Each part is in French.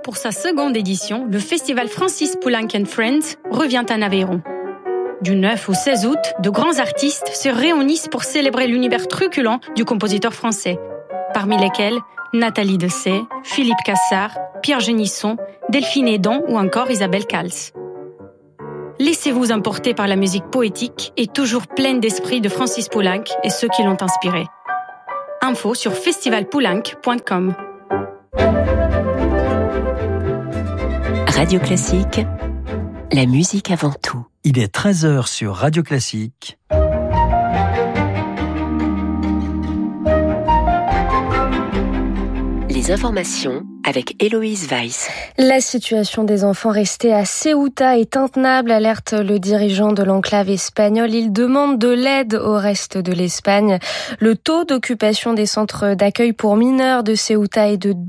Pour sa seconde édition, le festival Francis Poulenc & Friends revient en Aveyron. Du 9 au 16 août, de grands artistes se réunissent pour célébrer l'univers truculent du compositeur français, parmi lesquels Nathalie Dessay, Philippe Cassard, Pierre Genisson, Delphine Edon ou encore Isabelle Cals. Laissez-vous emporter par la musique poétique et toujours pleine d'esprit de Francis Poulenc et ceux qui l'ont inspiré. Info sur festivalpoulenc.com. Radio Classique, la musique avant tout. Il est 13h sur Radio Classique. Les informations avec Héloïse Weiss. La situation des enfants restés à Ceuta est intenable, alerte le dirigeant de l'enclave espagnole. Il demande de l'aide au reste de l'Espagne. Le taux d'occupation des centres d'accueil pour mineurs de Ceuta est de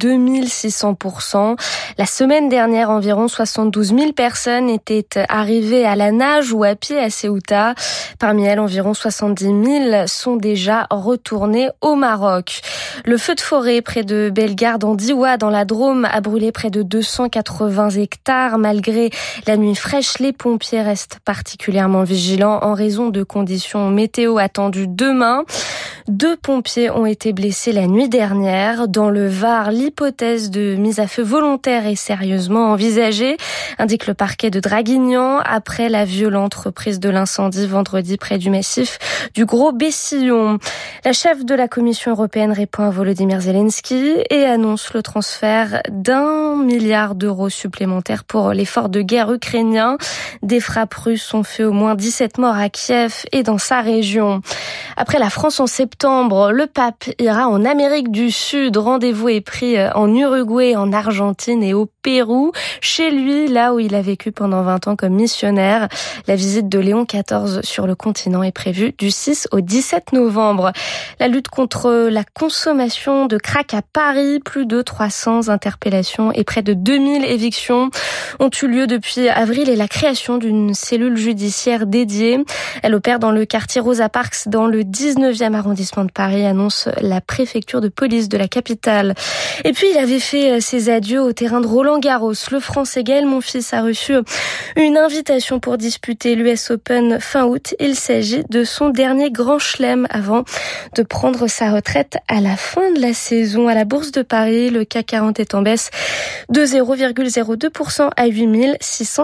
2600%. La semaine dernière, environ 72 000 personnes étaient arrivées à la nage ou à pied à Ceuta. Parmi elles, environ 70 000 sont déjà retournées au Maroc. Le feu de forêt près de Bellegarde en Diois, dans la Drôme, a brûlé près de 280 hectares. Malgré la nuit fraîche, les pompiers restent particulièrement vigilants en raison de conditions météo attendues demain. 2 pompiers ont été blessés la nuit dernière. Dans le Var, l'hypothèse de mise à feu volontaire est sérieusement envisagée, indique le parquet de Draguignan, après la violente reprise de l'incendie vendredi près du massif du Gros Bessillon. La chef de la Commission européenne répond à Volodymyr Zelensky et annonce le transfert d'1 milliard d'euros supplémentaires pour l'effort de guerre ukrainien. Des frappes russes ont fait au moins 17 morts à Kiev et dans sa région. Après la France en septembre, le pape ira en Amérique du Sud. Rendez-vous est pris en Uruguay, en Argentine et au Pérou. Chez lui, là où il a vécu pendant 20 ans comme missionnaire. La visite de Léon XIV sur le continent est prévue du 6 au 17 novembre. La lutte contre la consommation de crack à Paris, plus de 300 interpellations et près de 2000 évictions ont eu lieu depuis avril et la création d'une cellule judiciaire dédiée. Elle opère dans le quartier Rosa Parks, dans le 19e arrondissement de Paris, annonce la préfecture de police de la capitale. Et puis, il avait fait ses adieux au terrain de Roland-Garros. Le Français Gaël Monfils a reçu une invitation pour disputer l'US Open fin août. Il s'agit de son dernier grand chelem avant de prendre sa retraite à la fin de la saison. À la Bourse de Paris, le CAC 40 est en baisse de 0,02% à 8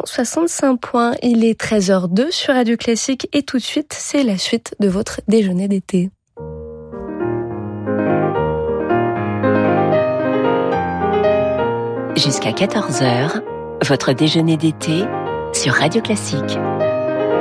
665 points. Il est 13h02 sur Radio Classique et tout de suite, c'est la suite de votre déjeuner d'été. Jusqu'à 14h, votre déjeuner d'été sur Radio Classique.